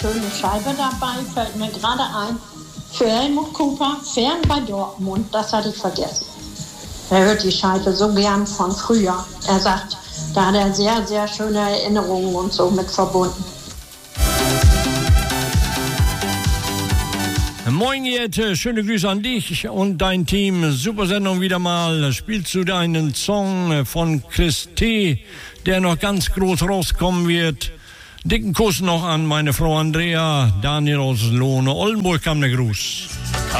schöne Scheibe dabei, fällt mir gerade ein. Für Helmut Cooper, Fern bei Dortmund, das hatte ich vergessen. Er hört die Scheibe so gern von früher. Er sagt, da hat er sehr, sehr schöne Erinnerungen und so mit verbunden. Moin Jette, schöne Grüße an dich und dein Team. Super Sendung wieder mal. Spielst du deinen Song von Chris T., der noch ganz groß rauskommen wird. Dicken Kuss noch an meine Frau Andrea. Daniel aus Lohne, Oldenburg kam der Gruß.